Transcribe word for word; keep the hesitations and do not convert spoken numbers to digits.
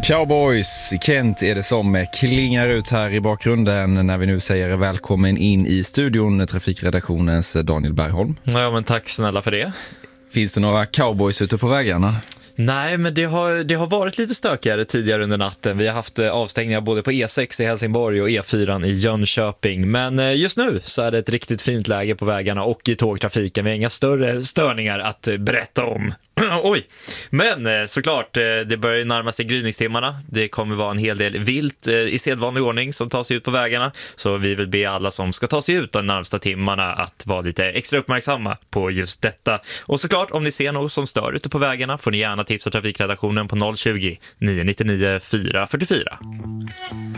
Cowboys, Kent är det som klingar ut här i bakgrunden när vi nu säger välkommen in i studion, trafikredaktionens Daniel Bergholm. Ja, men tack snälla för det. Finns det några cowboys ute på vägarna? Nej, men det har, det har varit lite stökigare tidigare under natten. Vi har haft avstängningar både på E sex i Helsingborg och E fyra i Jönköping. Men just nu så är det ett riktigt fint läge på vägarna och i tågtrafiken. Vi har inga större störningar att berätta om. Oj, men såklart, det börjar närma sig gryningstimmarna. Det kommer vara en hel del vilt i sedvanlig ordning som tar sig ut på vägarna. Så vi vill be alla som ska ta sig ut de närmsta timmarna att vara lite extra uppmärksamma på just detta. Och såklart, om ni ser något som stör ute på vägarna får ni gärna tipsa trafikredaktionen på noll tjugo, nio nio nio, fyra fyra fyra.